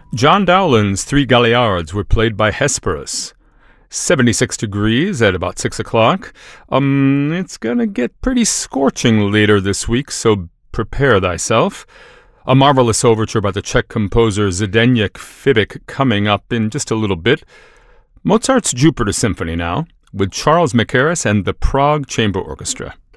John Dowland's Three Galliards were played by Hesperus. 76 degrees at about 6 o'clock. It's gonna get pretty scorching later this week, so prepare thyself. A marvelous overture by the Czech composer Zdeněk Fibik coming up in just a little bit. Mozart's Jupiter Symphony now, with Charles Mackerras and the Prague Chamber Orchestra.